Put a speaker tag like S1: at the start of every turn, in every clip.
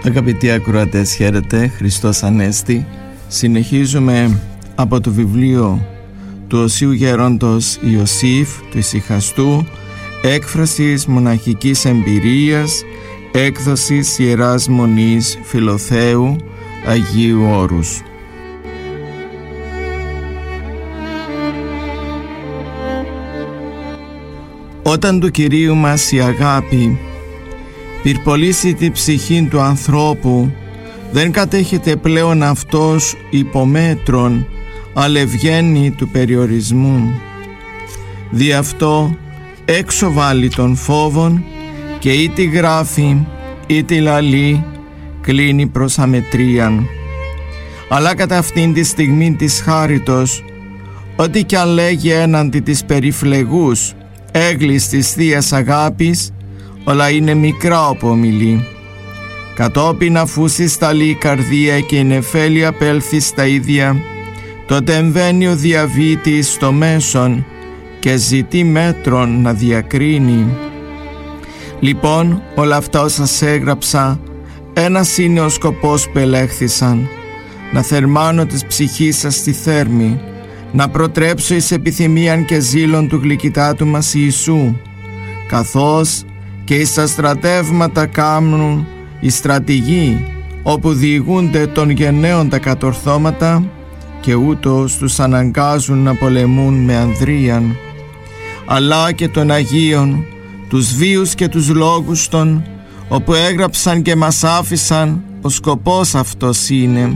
S1: Αγαπητοί ακροατές, χαίρετε, Χριστός Ανέστη. Συνεχίζουμε από το βιβλίο του Οσίου Γέροντος Ιωσήφ, του Ησυχαστού, έκφρασης μοναχικής εμπειρίας, έκδοσης Ιεράς Μονής Φιλοθέου Αγίου Όρους. Όταν του Κυρίου μας η αγάπη πυρπολίσει τη ψυχή του ανθρώπου, δεν κατέχεται πλέον αυτός υπομέτρων, αλλά ευγένει του περιορισμού. Δι' αυτό έξω βάλει των φόβων και ή τη γράφει ή τη λαλεί, κλείνει προς αμετρίαν. Αλλά κατά αυτήν τη στιγμή της χάριτος, ό,τι κι αν λέγει έναντι της περιφλεγούς έγκλης της Θείας Αγάπης, όλα είναι μικρά όπου ομιλεί. Κατόπιν αφού συσταλεί η καρδία και η νεφέλη απέλθει στα ίδια, τότε εμβαίνει ο διαβήτης στο μέσον και ζητεί μέτρον να διακρίνει. Λοιπόν, όλα αυτά όσα σας έγραψα, ένας είναι ο σκοπός που ελέγχθησαν: να θερμάνω της ψυχής σας στη θέρμη, να προτρέψω εις επιθυμίαν και ζήλων του γλυκητάτου μας Ιησού, καθώς και εις τα στρατεύματα κάμνουν οι στρατηγοί, όπου διηγούνται των γενναίων τα κατορθώματα και ούτως τους αναγκάζουν να πολεμούν με ανδρίαν, αλλά και των Αγίων, τους βίους και τους λόγους των, όπου έγραψαν και μας άφησαν, ο σκοπός αυτός είναι.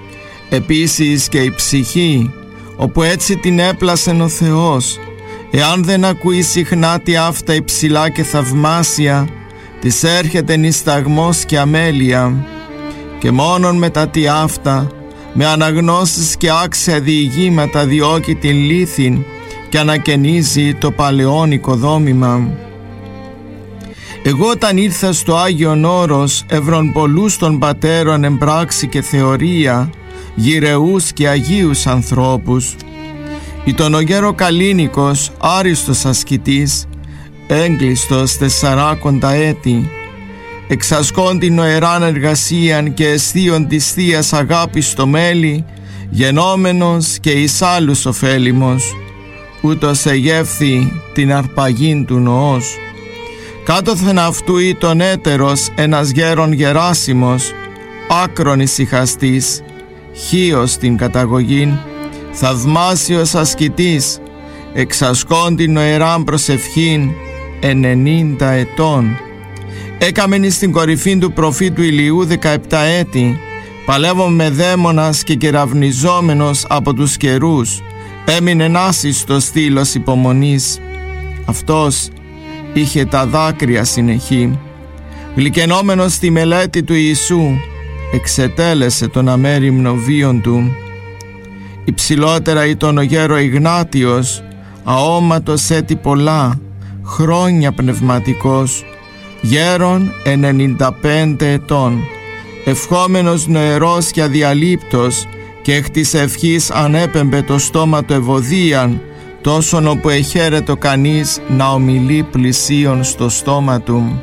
S1: Επίσης και η ψυχή, όπου έτσι την έπλασεν ο Θεός, εάν δεν ακούει συχνά τι αυτά υψηλά και θαυμάσια, της έρχεται νησταγμός και αμέλεια, και μόνον μετά τι αυτά, με αναγνώσεις και άξια διηγήματα διώκει την λύθην και ανακαινίζει το παλαιόν οικοδόμημα. Εγώ όταν ήρθα στο Άγιον Όρος, ευρών πολλούς των πατέρων εμπράξη και θεωρία, γυρεούς και αγίους ανθρώπους. Ήταν ο γέρο Καλίνικος, άριστος ασκητής, έγκλειστος 40 έτη, εξασκών την νοεράν εργασίαν και αισθίων της Θείας Αγάπης στο μέλι, γενόμενος και εις άλλους ωφέλιμος, ούτως εγεύθη την αρπαγήν του νοός. Κάτωθεν αυτού ήταν έτερος ένας γέρον Γεράσιμος, άκρον ησυχαστής, χίος την καταγωγήν, θαυμάσιος ασκητής, εξασκών την νοεράν προσευχήν 90 ετών. Έκαμεν εις την κορυφήν του προφήτου Ηλιού 17 έτη, παλεύων με δαίμονας και κεραυνιζόμενος από τους καιρούς, έμεινε άσυστος στήλος υπομονής. Αυτός είχε τα δάκρυα συνεχή. Γλυκενόμενος στη μελέτη του Ιησού, εξετέλεσε τον αμέριμνο βίον του. Υψηλότερα ήταν ο γέρο Ιγνάτιος, αόματος έτη πολλά, χρόνια πνευματικός, γέρον 95 ετών, ευχόμενος νοερός και αδιαλείπτος, και εκ της ευχής ανέπεμπε το στόμα του ευωδίαν, τόσον όπου εχαίρετο κανείς να ομιλεί πλησίον στο στόμα του.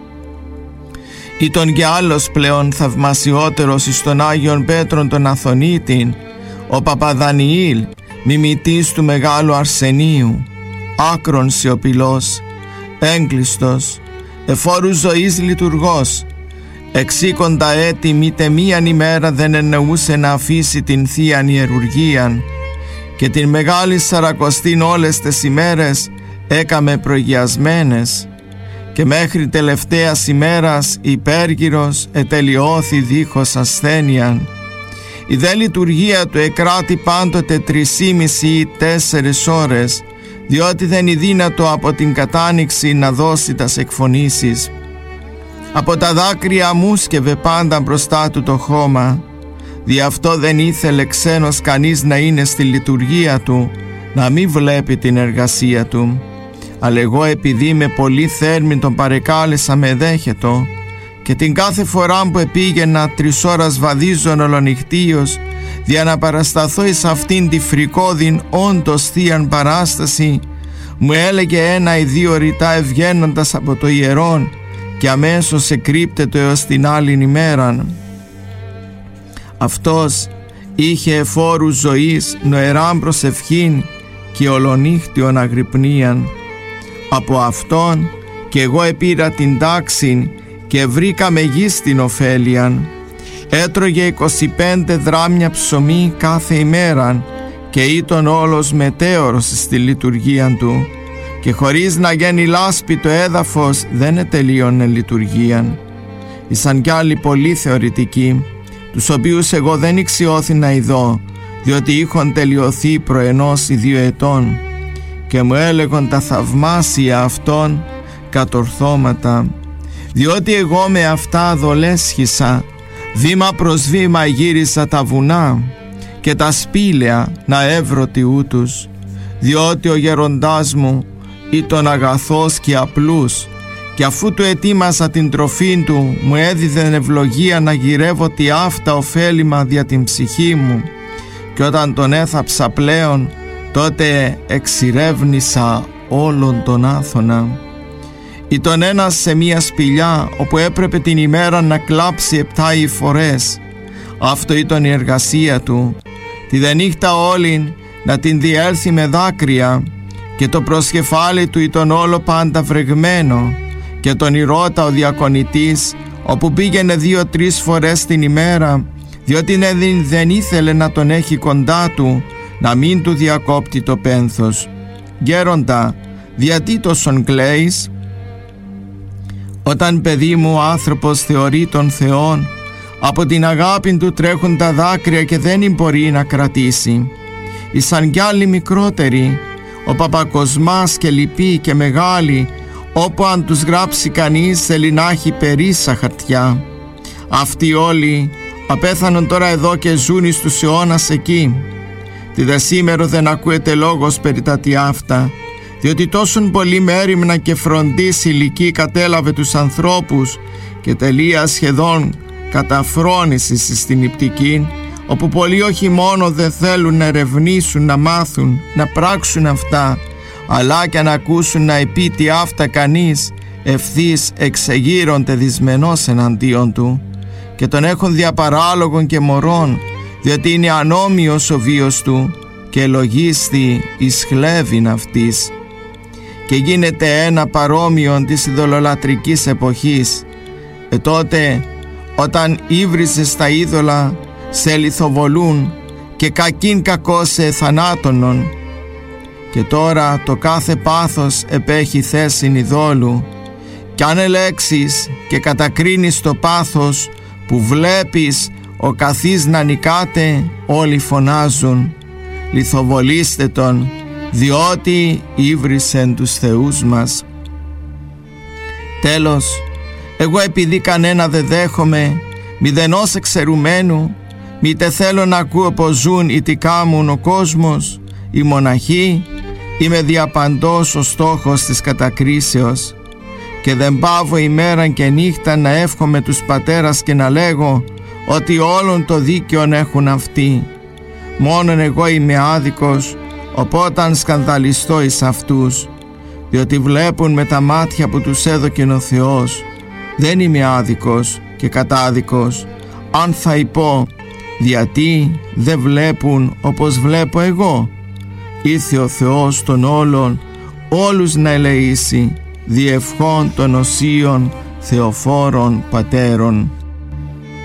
S1: Ήταν και άλλος πλέον θαυμασιότερος εις τον Άγιον Πέτρον τον Αθωνίτην, ο Παπαδανιήλ, μιμητής του Μεγάλου Αρσενίου, άκρον σιωπηλός, έγκλειστος, εφόρου ζωής λειτουργός, 60 έτη μήτε μίαν ημέρα δεν εννοούσε να αφήσει την Θείαν Ιερουργίαν, και την Μεγάλη Σαρακοστήν όλες τις ημέρες έκαμε προγιασμένες, και μέχρι τελευταίας ημέρας υπέργυρος ετελειώθη δίχως ασθένειαν. Η δε λειτουργία του εκράτη πάντοτε 3,5 ή 4 ώρες, διότι δεν είναι δύνατο από την κατάνοιξη να δώσει τας εκφωνήσεις. Από τα δάκρυα μουσκευε πάντα μπροστά του το χώμα, δι' αυτό δεν ήθελε ξένος κανείς να είναι στη λειτουργία του, να μην βλέπει την εργασία του. Αλλά εγώ, επειδή με πολύ θέρμη τον παρεκάλεσα με δέχετο, και την κάθε φορά που επήγαινα 3 ώρας βαδίζον ολονυχτίος, για να παρασταθώ εις αυτήν τη φρικόδην όντως θείαν παράσταση, μου έλεγε 1 ή 2 ρητά ευγαίνοντας από το ιερόν, και αμέσως εκρύπτετο έως την άλλην ημέραν. Αυτός είχε εφόρους ζωής νοεράν προσευχήν και ολονύχτιον αγρυπνίαν. Από αυτόν και εγώ επήρα την τάξην και βρήκα μεγίστην ωφέλιαν. Έτρωγε 25 δράμια ψωμί κάθε ημέραν και ήταν όλος μετέωρος στη λειτουργία του, και χωρίς να γίνει λάσπη το έδαφος δεν ετελείωνε λειτουργίαν. Ήσαν κι άλλοι πολύ θεωρητικοί, τους οποίους εγώ δεν ηξιώθη να ειδώ, διότι είχον τελειωθεί προενός ή 2 ετών, και μου έλεγον τα θαυμάσια αυτών κατορθώματα, διότι εγώ με αυτά δολέσχησα, βήμα προς βήμα γύρισα τα βουνά και τα σπήλαια να εύρωτη ούτους, διότι ο γεροντάς μου ήταν αγαθός και απλούς, και αφού του ετοίμασα την τροφή του, μου έδιδεν ευλογία να γυρεύω τι αυτά ωφέλιμα δια την ψυχή μου, και όταν τον έθαψα πλέον, τότε εξηρεύνησα όλον τον Άθωνα. Ήταν ένας σε μία σπηλιά όπου έπρεπε την ημέρα να κλάψει 7 φορές. Αυτό ήταν η εργασία του. Τη δε νύχτα όλην να την διέλθει με δάκρυα, και το προσκεφάλι του ήταν όλο πάντα βρεγμένο, και τον ηρώτα ο διακονητής, όπου πήγαινε 2-3 φορές την ημέρα, διότι δεν ήθελε να τον έχει κοντά του, να μην του διακόπτει το πένθος. «Γέροντα, γιατί τόσον κλαίεις?» «Όταν, παιδί μου, ο άνθρωπος θεωρεί τον Θεόν, από την αγάπη του τρέχουν τα δάκρυα και δεν μπορεί να κρατήσει. Ήσαν κι άλλοι μικρότεροι, ο Παπακοσμάς και λοιποί και μεγάλοι, όπου αν τους γράψει κανείς θέλει να έχει περίσα χαρτιά. Αυτοί όλοι απέθανον τώρα εδώ και ζουν εις τους αιώνας εκεί. Τη δε σήμερο δεν ακούεται λόγος περί τα τι αυτά, διότι τόσον πολύ μέριμνα και φροντίς ηλική κατέλαβε τους ανθρώπους, και τελεία σχεδόν καταφρόνησης στην υπτική, όπου πολλοί όχι μόνο δεν θέλουν να ερευνήσουν, να μάθουν, να πράξουν αυτά, αλλά και να ακούσουν να επίτει αυτά κανείς, ευθύς εξεγείρονται δυσμενώς εναντίον του, και τον έχουν διαπαράλογον και μωρών, διότι είναι ανώμοιος ο βίος του και λογίστη εις χλέβην αυτής. Και γίνεται ένα παρόμοιον της ειδωλολατρικής εποχής. Τότε όταν ύβρισες τα είδωλα σε λιθοβολούν και κακήν κακό σε θανάτωνον. Και τώρα το κάθε πάθος επέχει θέσιν ειδόλου, κι αν ελέξεις και κατακρίνεις το πάθος που βλέπεις ο καθής να νικάται, όλοι φωνάζουν «Λιθοβολήστε τον, διότι ύβρισεν τους θεούς μας». Τέλος, εγώ επειδή κανένα δεν δέχομαι, μηδενός εξαιρουμένου, μήτε θέλω να ακούω πως ζουν ή τι κάμουν ο κόσμος, οι μοναχοί, είμαι διαπαντός ο στόχος της κατακρίσεως, και δεν πάβω ημέραν και νύχτα να εύχομαι τους πατέρας και να λέγω ότι όλον το δίκαιον έχουν αυτοί. Μόνον εγώ είμαι άδικος, οπότε σκανδαλιστώ εις αυτούς, διότι βλέπουν με τα μάτια που τους έδωκεν ο Θεός. Δεν είμαι άδικος και κατάδικος, αν θα υπώ γιατί δεν βλέπουν όπως βλέπω εγώ. Ήρθε ο Θεός των όλων όλους να ελεήσει, διευχών των οσίων Θεοφόρων Πατέρων.